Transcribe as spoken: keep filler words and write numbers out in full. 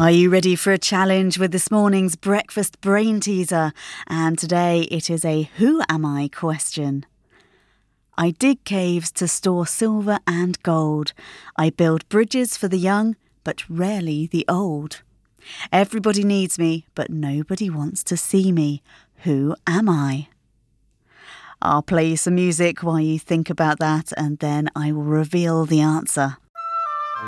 Are you ready for a challenge with this morning's breakfast brain teaser? And today it is a who am I question. I dig caves to store silver and gold. I build bridges for the young, but rarely the old. Everybody needs me, but nobody wants to see me. Who am I? I'll play you some music while you think about that, and then I will reveal the answer.